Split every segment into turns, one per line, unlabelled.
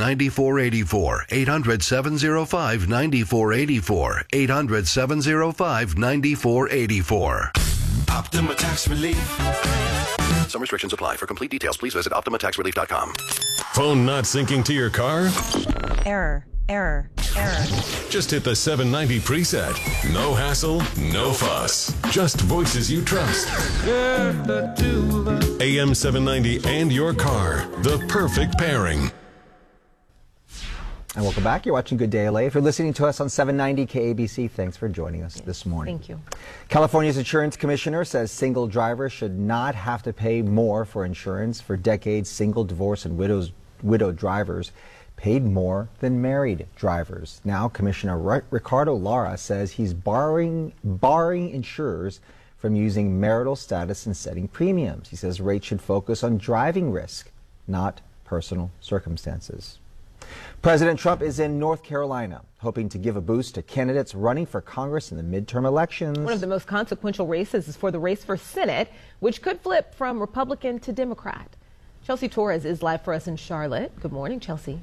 800-705-9484. 800-705-9484. 800-705-9484.
Optima Tax Relief.
Some restrictions apply. For complete details, please visit OptimaTaxRelief.com.
Phone not syncing to your car?
Error.
Just hit the 790 preset. No hassle, no fuss. Just voices you trust. AM 790 and your car. The perfect pairing.
And welcome back. You're watching Good Day LA. If you're listening to us on 790 KABC, thanks for joining us this morning.
Thank you.
California's insurance commissioner says single drivers should not have to pay more for insurance. For decades, single, divorced, and widowed drivers paid more than married drivers. Now, Commissioner Ricardo Lara says he's barring insurers from using marital status in setting premiums. He says rates should focus on driving risk, not personal circumstances. President Trump is in North Carolina, hoping to give a boost to candidates running for Congress in the midterm elections.
One of the most consequential races is for the race for Senate, which could flip from Republican to Democrat. Chelsea Torres is live for us in Charlotte. Good morning, Chelsea.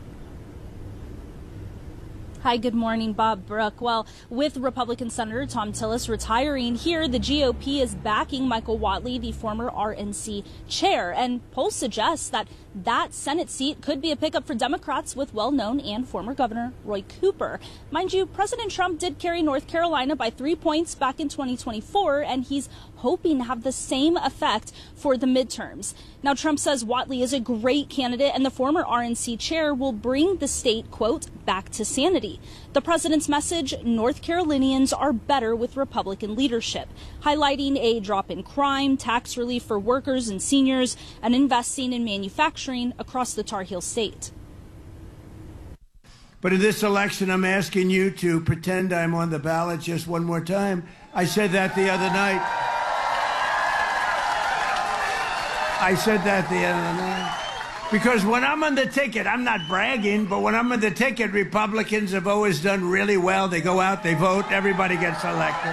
Hi, good morning, Bob Brooke. Well, with Republican Senator Thom Tillis retiring here, the GOP is backing Michael Whatley, the former RNC chair, and polls suggest that Senate seat could be a pickup for Democrats with well-known and former Governor Roy Cooper. Mind you, President Trump did carry North Carolina by 3 points back in 2024, and he's hoping to have the same effect for the midterms. Now, Trump says Whatley is a great candidate, and the former RNC chair will bring the state, quote, back to sanity. The president's message, North Carolinians are better with Republican leadership, highlighting a drop in crime, tax relief for workers and seniors, and investing in manufacturing across the Tar Heel state.
But in this election, I'm asking you to pretend I'm on the ballot just one more time. I said that the other night. Because when I'm on the ticket, I'm not bragging, but when I'm on the ticket, Republicans have always done really well. They go out, they vote, everybody gets elected.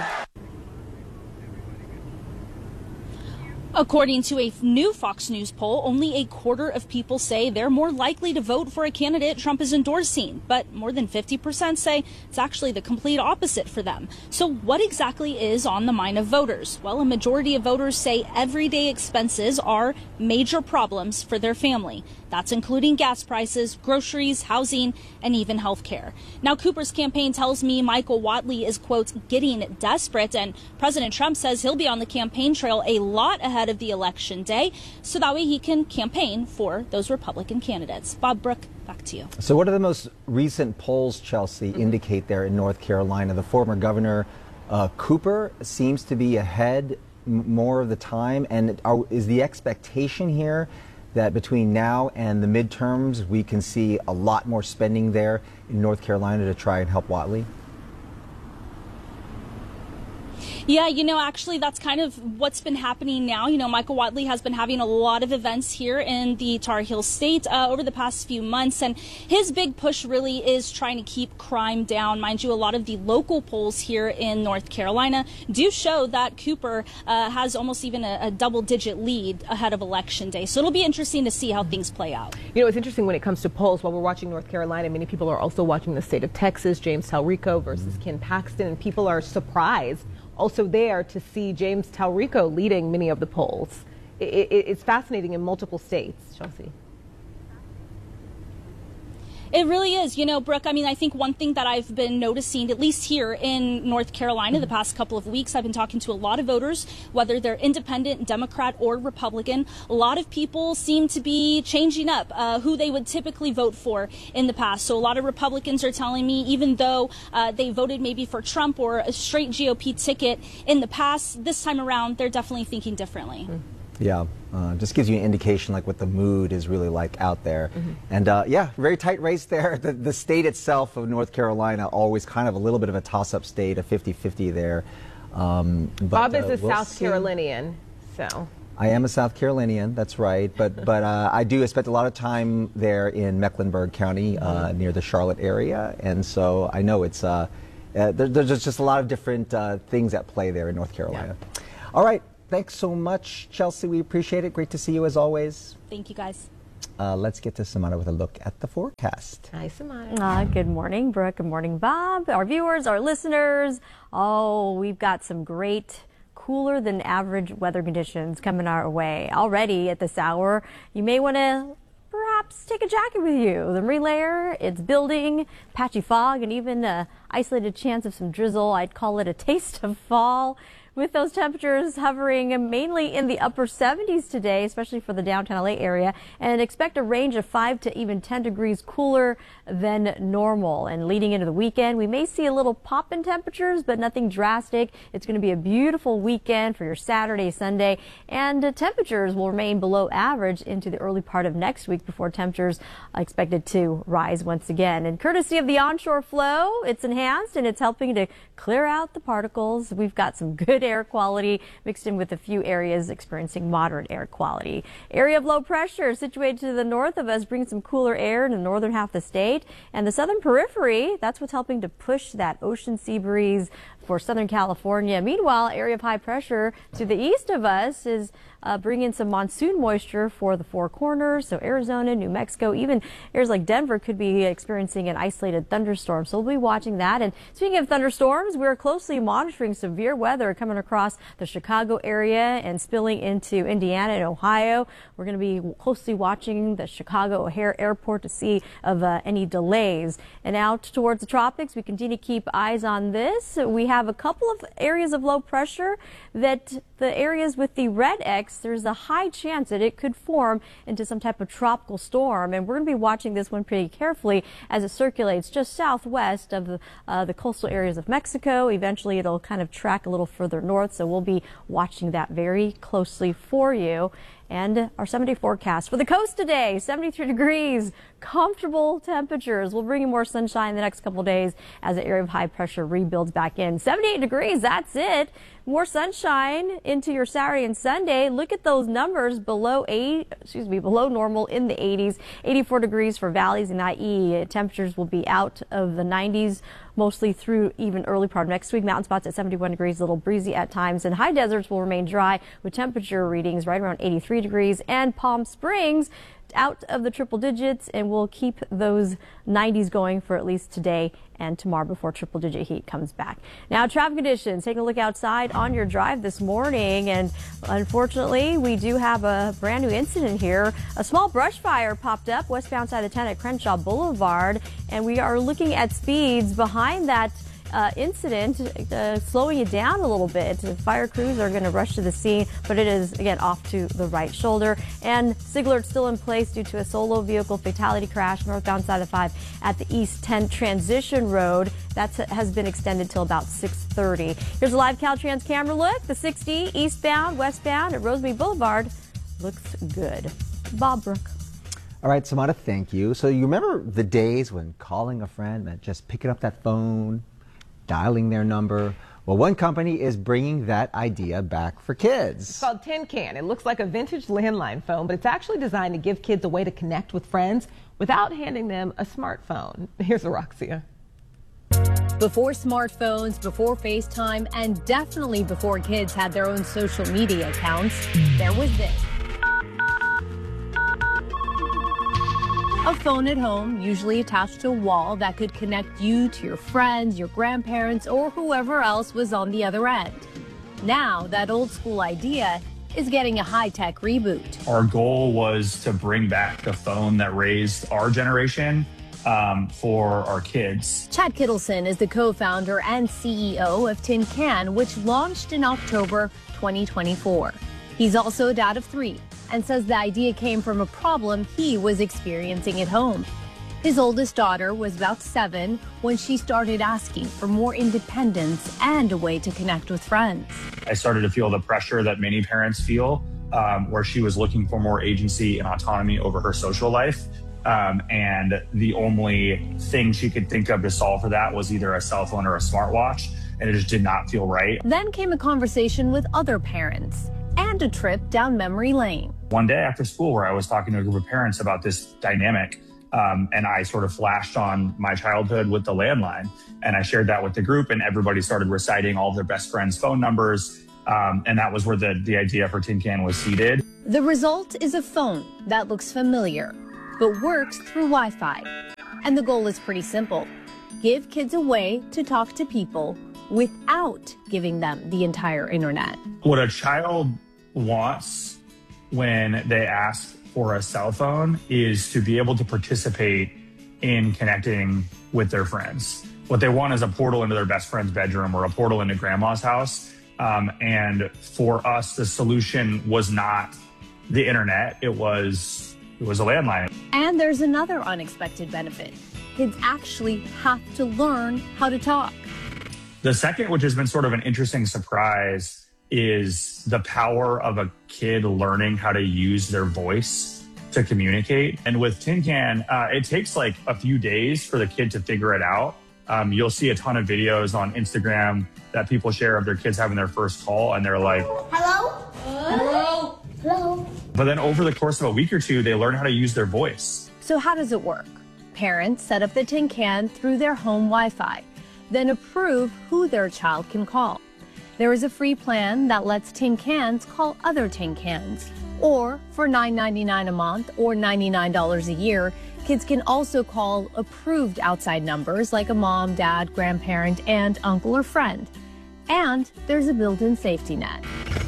According to a new Fox News poll, only a quarter of people say they're more likely to vote for a candidate Trump is endorsing, but more than 50% say it's actually the complete opposite for them. So what exactly is on the mind of voters? Well, a majority of voters say everyday expenses are major problems for their family. That's including gas prices, groceries, housing, and even health care. Now, Cooper's campaign tells me Michael Whatley is, quote, getting desperate, and President Trump says he'll be on the campaign trail a lot ahead of the election day, so that way he can campaign for those Republican candidates. Bob Brooke, back to you.
So what are the most recent polls, Chelsea, indicate there in North Carolina? The former governor, Cooper, seems to be ahead more of the time, and is the expectation here that between now and the midterms, we can see a lot more spending there in North Carolina to try and help Whatley?
Yeah, actually, that's kind of what's been happening now. Michael Whatley has been having a lot of events here in the Tar Heel state over the past few months, and his big push really is trying to keep crime down. Mind you, a lot of the local polls here in North Carolina do show that Cooper has almost even a double-digit lead ahead of Election Day. So it'll be interesting to see how things play out.
It's interesting when it comes to polls. While we're watching North Carolina, many people are also watching the state of Texas, James Talrico versus Ken Paxton, and people are surprised also there to see James Talrico leading many of the polls. It's fascinating in multiple states, Chelsea.
It really is. Brooke, I think one thing that I've been noticing, at least here in North Carolina the past couple of weeks, I've been talking to a lot of voters, whether they're independent, Democrat, or Republican. A lot of people seem to be changing up who they would typically vote for in the past. So a lot of Republicans are telling me, even though they voted maybe for Trump or a straight GOP ticket in the past, this time around, they're definitely thinking differently.
Yeah, just gives you an indication like what the mood is really like out there. And yeah, very tight race there. The state itself of North Carolina, always kind of a little bit of a toss-up state, a 50-50 there. But,
Bob is a South Carolinian, so.
I am a South Carolinian, that's right. But I spent a lot of time there in Mecklenburg County, near the Charlotte area. And so I know it's, there's just a lot of different things at play there in North Carolina. Yeah. All right. Thanks so much, Chelsea. We appreciate it. Great to see you as always.
Thank you, guys.
Let's get to Samana with a look at the forecast.
Hi, Samana.
Good morning, Brooke. Good morning, Bob. Our viewers, our listeners. Oh, we've got some great cooler than average weather conditions coming our way. Already at this hour, you may want to perhaps take a jacket with you. The marine layer, it's building, patchy fog, and even an isolated chance of some drizzle. I'd call it a taste of fall, with those temperatures hovering mainly in the upper 70s today, especially for the downtown LA area, and expect a range of 5 to even 10 degrees cooler than normal. And leading into the weekend, we may see a little pop in temperatures, but nothing drastic. It's going to be a beautiful weekend for your Saturday, Sunday, and temperatures will remain below average into the early part of next week before temperatures are expected to rise once again. And courtesy of the onshore flow, it's enhanced and it's helping to clear out the particles. We've got some good air quality mixed in with a few areas experiencing moderate air quality. Area of low pressure situated to the north of us brings some cooler air in the northern half of the state, and the southern periphery, that's what's helping to push that ocean sea breeze for Southern California. Meanwhile, area of high pressure to the east of us is bringing some monsoon moisture for the Four Corners. So Arizona, New Mexico, even areas like Denver could be experiencing an isolated thunderstorm. So we'll be watching that. And speaking of thunderstorms, we're closely monitoring severe weather coming across the Chicago area and spilling into Indiana and Ohio. We're going to be closely watching the Chicago O'Hare Airport to see of any delays. And out towards the tropics, we continue to keep eyes on this. We have a couple of areas of low pressure that the areas with the red X, there's a high chance that it could form into some type of tropical storm. And we're going to be watching this one pretty carefully as it circulates just southwest of the coastal areas of Mexico. Eventually, it'll kind of track a little further north. So we'll be watching that very closely for you. And our 7-day forecast for the coast today, 73 degrees, comfortable temperatures. We'll bring you more sunshine in the next couple of days as the area of high pressure rebuilds back in. 78 degrees, that's it. More sunshine into your Saturday and Sunday. Look at those numbers below normal in the 80s. 84 degrees for valleys and IE. Temperatures will be out of the 90s mostly through even early part of next week. Mountain spots at 71 degrees, a little breezy at times, and high deserts will remain dry with temperature readings right around 83 degrees. And Palm Springs out of the triple digits, and we'll keep those 90s going for at least today and tomorrow before triple digit heat comes back. Now, traffic conditions, taking a look outside on your drive this morning, and unfortunately we do have a brand new incident here. A small brush fire popped up westbound side of the 10 at Crenshaw Boulevard, and we are looking at speeds behind that incident, slowing it down a little bit. The fire crews are going to rush to the scene, but it is again off to the right shoulder. And SIG alert still in place due to a solo vehicle fatality crash northbound side of 5 at the East 10 Transition Road. That has been extended till about 6:30. Here's a live Caltrans camera look. The 60 eastbound, westbound at Rosemead Boulevard looks good. Bob Brooke.
All right, Samana, thank you. So you remember the days when calling a friend meant just picking up that phone, dialing their number? Well, one company is bringing that idea back for kids.
It's called Tin Can. It looks like a vintage landline phone, but it's actually designed to give kids a way to connect with friends without handing them a smartphone. Here's Aroxia.
Before smartphones, before FaceTime, and definitely before kids had their own social media accounts, there was this. A phone at home, usually attached to a wall that could connect you to your friends, your grandparents, or whoever else was on the other end. Now, that old school idea is getting a high-tech reboot.
Our goal was to bring back the phone that raised our generation for our kids.
Chad Kittleson is the co-founder and CEO of Tin Can, which launched in October 2024. He's also a dad of 3 and says the idea came from a problem he was experiencing at home. His oldest daughter was about 7 when she started asking for more independence and a way to connect with friends.
I started to feel the pressure that many parents feel, where she was looking for more agency and autonomy over her social life. And the only thing she could think of to solve for that was either a cell phone or a smartwatch, and it just did not feel right.
Then came a conversation with other parents and a trip down memory lane.
One day after school where I was talking to a group of parents about this dynamic, and I sort of flashed on my childhood with the landline, and I shared that with the group, and everybody started reciting all of their best friends' phone numbers, and that was where the idea for Tin Can was seeded.
The result is a phone that looks familiar, but works through Wi-Fi. And the goal is pretty simple. Give kids a way to talk to people without giving them the entire internet.
What a child wants when they ask for a cell phone is to be able to participate in connecting with their friends. What they want is a portal into their best friend's bedroom or a portal into grandma's house. And for us, the solution was not the internet. It was a landline.
And there's another unexpected benefit. Kids actually have to learn how to talk.
The second, which has been sort of an interesting surprise, is the power of a kid learning how to use their voice to communicate. And with Tin Can, it takes like a few days for the kid to figure it out. You'll see a ton of videos on Instagram that people share of their kids having their first call, and they're like, hello? Hello? Hello? But then over the course of a week or two, they learn how to use their voice.
So how does it work? Parents set up the Tin Can through their home Wi-Fi, then approve who their child can call. There is a free plan that lets Tin Cans call other Tin Cans. Or for $9.99 a month or $99 a year, kids can also call approved outside numbers like a mom, dad, grandparent, aunt, uncle, or friend. And there's a built-in safety net.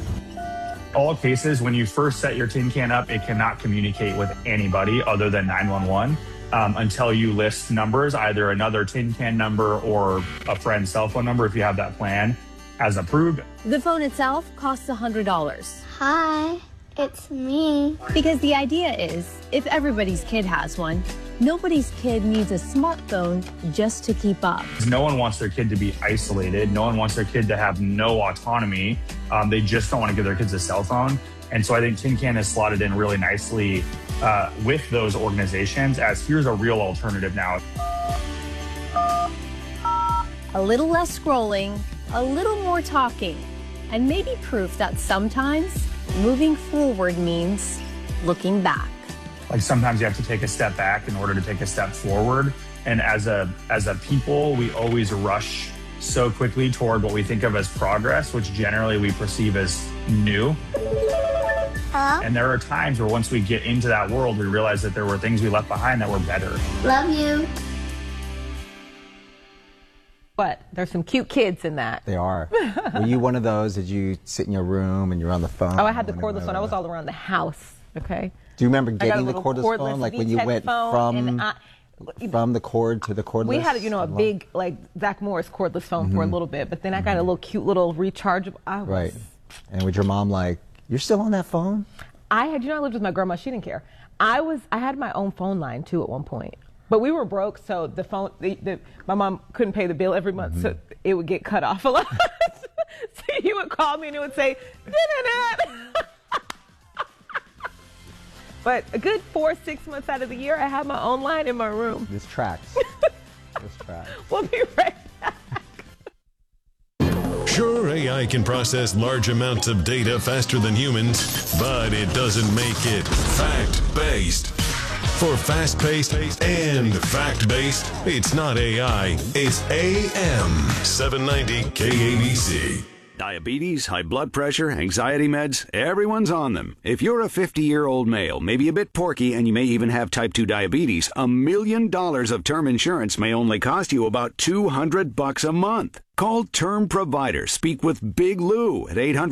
All cases, when you first set your Tin Can up, it cannot communicate with anybody other than 911 until you list numbers, either another Tin Can number or a friend's cell phone number if you have that plan as approved.
The phone itself costs $100.
Hi, it's me.
Because the idea is, if everybody's kid has one, nobody's kid needs a smartphone just to keep up.
No one wants their kid to be isolated. No one wants their kid to have no autonomy. They just don't want to give their kids a cell phone. And so I think Tin Can has slotted in really nicely with those organizations as here's a real alternative now.
A little less scrolling, a little more talking, and maybe proof that sometimes moving forward means looking back.
Like sometimes you have to take a step back in order to take a step forward. And as a people, we always rush so quickly toward what we think of as progress, which generally we perceive as new.
Hello?
And there are times where once we get into that world, we realize that there were things we left behind that were better.
Love you.
But there's some cute kids in that.
They are. Were you one of those? Did you sit in your room and you're on the phone?
Oh, I had the cordless phone. I was all around the house. Okay.
Do you remember getting the cordless phone? Like when you went from the cord to the cordless?
We had, a big, like, Zach Morris cordless phone for a little bit, but then I got a little cute little rechargeable.
Right. And with your mom, like, you're still on that phone?
I lived with my grandma. She didn't care. I had my own phone line, too, at one point. But we were broke, so the phone, my mom couldn't pay the bill every month, so it would get cut off a lot. So he would call me and it would say, da-da-da. But a good 4-6 months out of the year, I had my own line in my room.
This tracks. This tracks.
We'll be right back.
Sure, AI can process large amounts of data faster than humans, but it doesn't make it fact-based. For fast-paced and fact-based, it's not AI, it's AM 790 KABC.
Diabetes, high blood pressure, anxiety meds, everyone's on them. If you're a 50-year-old male, maybe a bit porky, and you may even have type 2 diabetes, $1 million of term insurance may only cost you about $200 a month. Call Term Provider. Speak with Big Lou at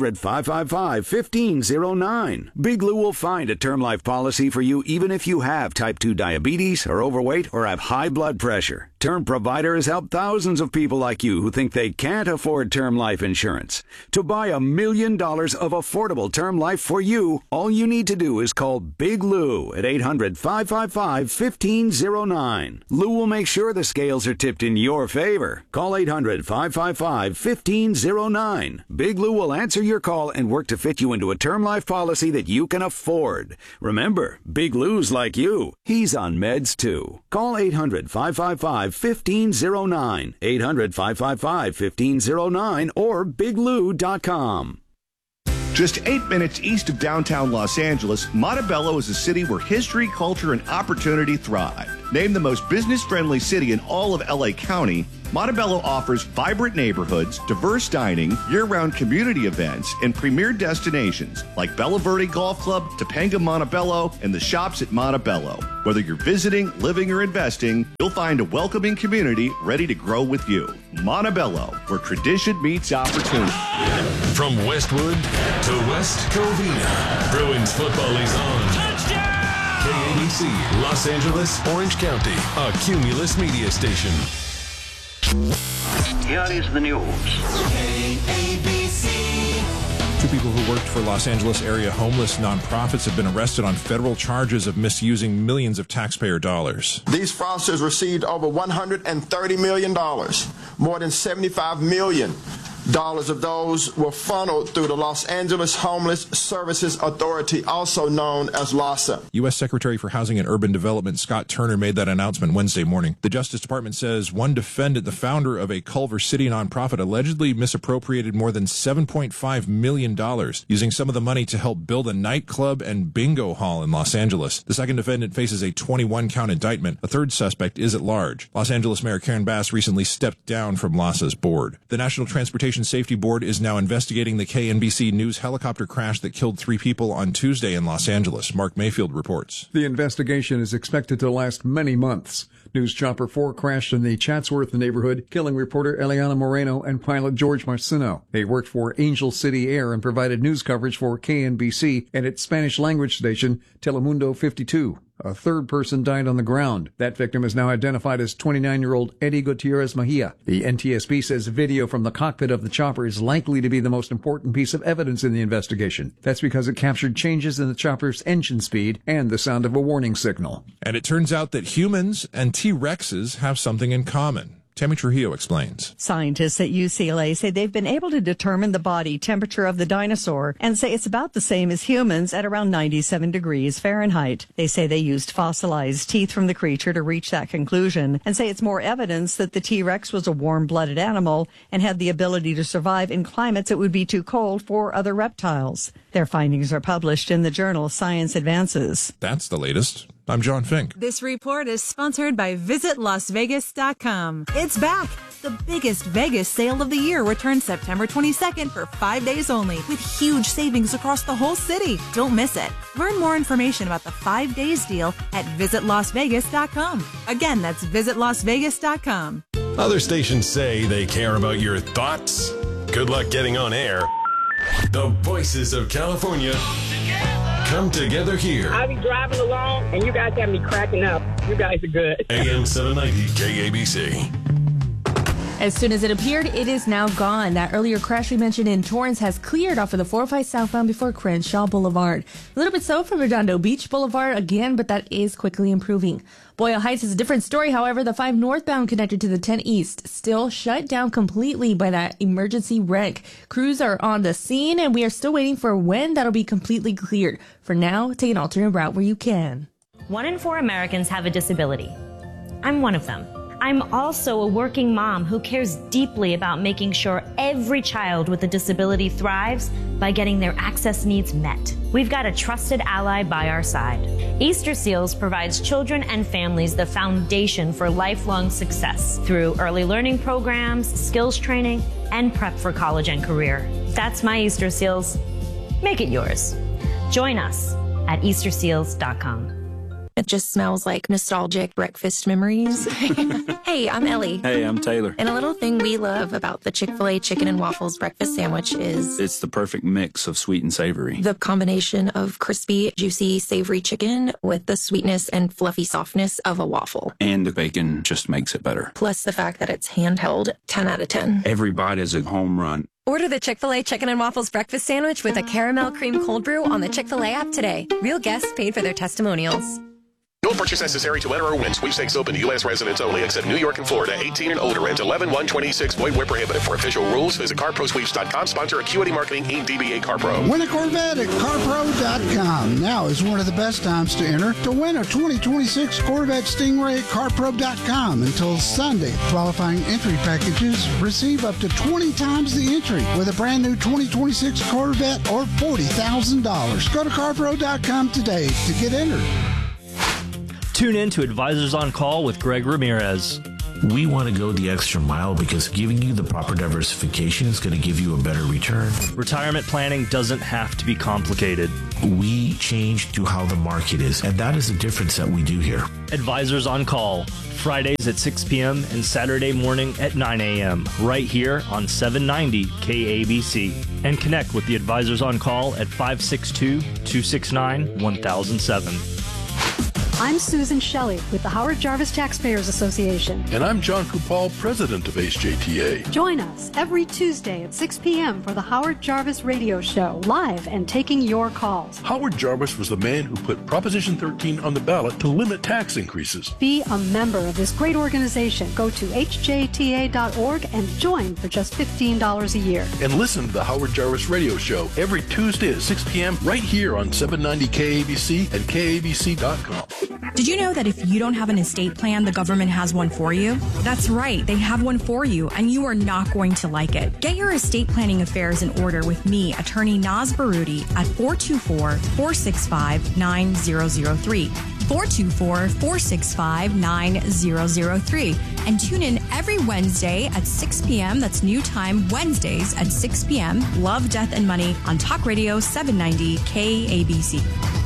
800-555-1509. Big Lou will find a term life policy for you even if you have type 2 diabetes, are overweight, or have high blood pressure. Term Provider has helped thousands of people like you who think they can't afford term life insurance. To buy $1 million of affordable term life for you, all you need to do is call Big Lou at 800-555-1509. Lou will make sure the scales are tipped in your favor. Call 800-555-1509. Big Lou will answer your call and work to fit you into a term life policy that you can afford. Remember, Big Lou's like you. He's on meds too. Call 800-555-1509. 800-555-1509 or biglou.com.
Just 8 minutes east of downtown Los Angeles, Montebello is a city where history, culture, and opportunity thrive. Named the most business-friendly city in all of LA County, Montebello offers vibrant neighborhoods, diverse dining, year-round community events, and premier destinations like Bella Verde Golf Club, Topanga Montebello, and the shops at Montebello. Whether you're visiting, living, or investing, you'll find a welcoming community ready to grow with you. Montebello, where tradition meets opportunity.
From Westwood to West Covina, Bruins football is on. Touchdown! KABC, Los Angeles, Orange County, a Cumulus media station.
Here is the news.
Two people who worked for Los Angeles area homeless nonprofits have been arrested on federal charges of misusing millions of taxpayer dollars.
These fraudsters received over $130 million. More than $75 million of those were funneled through the Los Angeles Homeless Services Authority, also known as LAHSA.
U.S. Secretary for Housing and Urban Development Scott Turner made that announcement Wednesday morning. The Justice Department says one defendant, the founder of a Culver City nonprofit, allegedly misappropriated more than $7.5 million, using some of the money to help build a nightclub and bingo hall in Los Angeles. The second defendant faces a 21-count indictment. A third suspect is at large. Los Angeles Mayor Karen Bass recently stepped down from LAHSA's board. The National Transportation Safety Board is now investigating the KNBC News helicopter crash that killed 3 people on Tuesday in Los Angeles. Mark Mayfield reports.
The investigation is expected to last many months. News Chopper 4 crashed in the Chatsworth neighborhood, killing reporter Eliana Moreno and pilot George Marcino. They worked for Angel City Air and provided news coverage for KNBC and its Spanish-language station, Telemundo 52. A third person died on the ground. That victim is now identified as 29-year-old Eddie Gutierrez Mejia. The NTSB says video from the cockpit of the chopper is likely to be the most important piece of evidence in the investigation. That's because it captured changes in the chopper's engine speed and the sound of a warning signal.
And it turns out that humans and T-Rexes have something in common. Tammy Trujillo explains.
Scientists at UCLA say they've been able to determine the body temperature of the dinosaur and say it's about the same as humans at around 97 degrees Fahrenheit. They say they used fossilized teeth from the creature to reach that conclusion and say it's more evidence that the T-Rex was a warm-blooded animal and had the ability to survive in climates that would be too cold for other reptiles. Their findings are published in the journal Science Advances.
That's the latest. I'm John Fink.
This report is sponsored by VisitLasVegas.com. It's back! The biggest Vegas sale of the year returns September 22nd for 5 days only, with huge savings across the whole city. Don't miss it. Learn more information about the 5 days deal at VisitLasVegas.com. Again, that's VisitLasVegas.com.
Other stations say they care about your thoughts. Good luck getting on air. The voices of California come together here.
I'll be driving along, and you guys have me cracking up. You guys are good.
AM 790 KABC.
As soon as it appeared, it is now gone. That earlier crash we mentioned in Torrance has cleared off of the 405 southbound before Crenshaw Boulevard. A little bit slow from Redondo Beach Boulevard again, but that is quickly improving. Boyle Heights is a different story, however. The 5 northbound connected to the 10 east still shut down completely by that emergency wreck. Crews are on the scene, and we are still waiting for when that'll be completely cleared. For now, take an alternate route where you can.
1 in 4 Americans have a disability. I'm one of them. I'm also a working mom who cares deeply about making sure every child with a disability thrives by getting their access needs met. We've got a trusted ally by our side. Easter Seals provides children and families the foundation for lifelong success through early learning programs, skills training, and prep for college and career. That's my Easter Seals. Make it yours. Join us at EasterSeals.com.
It just smells like nostalgic breakfast memories. Hey, I'm Ellie.
Hey, I'm Taylor.
And a little thing we love about the Chick-fil-A chicken and waffles breakfast sandwich is
it's the perfect mix of sweet and savory.
The combination of crispy, juicy, savory chicken with the sweetness and fluffy softness of a waffle.
And the bacon just makes it better.
Plus the fact that it's handheld, 10 out of 10.
Every bite is a home run.
Order the Chick-fil-A Chicken and Waffles Breakfast Sandwich with a caramel cream cold brew on the Chick-fil-A app today. Real guests paid for their testimonials.
No purchase necessary to enter or win. Sweepstakes open to U.S. residents only, except New York and Florida. 18 and older. Ends 11/1/26. Void where prohibited. For official rules, visit CarProSweeps.com. Sponsor Acuity Marketing, Inc. DBA CarPro.
Win a Corvette at CarPro.com. Now is one of the best times to enter to win a 2026 Corvette Stingray at CarPro.com until Sunday. Qualifying entry packages receive up to 20 times the entry with a brand new 2026 Corvette or $40,000. Go to CarPro.com today to get entered.
Tune in to Advisors on Call with Greg Ramirez.
We want to go the extra mile because giving you the proper diversification is going to give you a better return.
Retirement planning doesn't have to be complicated.
We change to how the market is, and that is the difference that we do here.
Advisors on Call, Fridays at 6 p.m. and Saturday morning at 9 a.m. right here on 790 KABC. And connect with the Advisors on Call at 562-269-1007.
I'm Susan Shelley with the Howard Jarvis Taxpayers Association.
And I'm John Kupal, president of HJTA.
Join us every Tuesday at 6 p.m. for the Howard Jarvis Radio Show, live and taking your calls.
Howard Jarvis was the man who put Proposition 13 on the ballot to limit tax increases.
Be a member of this great organization. Go to hjta.org and join for just $15 a year.
And listen to the Howard Jarvis Radio Show every Tuesday at 6 p.m. right here on 790 KABC and KABC.com.
Did you know that if you don't have an estate plan, the government has one for you? That's right, they have one for you, and you are not going to like it. Get your estate planning affairs in order with me, attorney Naz Baroudi, at 424-465-9003. 424-465-9003. And tune in every Wednesday at 6 p.m. That's new time, Wednesdays at 6 p.m. Love, Death, and Money on Talk Radio 790 KABC.